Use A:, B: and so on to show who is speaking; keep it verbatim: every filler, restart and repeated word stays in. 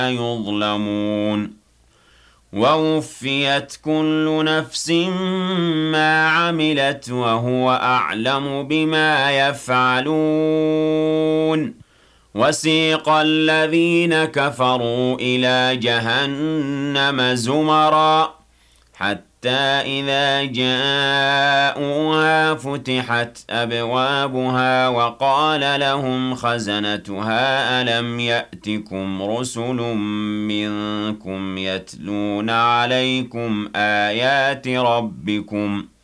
A: يظلمون ووفيت كل نفس ما عملت وهو أعلم بما يفعلون وسيق الذين كفروا إلى جهنم زمرا حتى إذا جاءوها فتحت أبوابها وقال لهم خزنتها ألم يأتكم رسل منكم يتلون عليكم آيات ربكم ۖ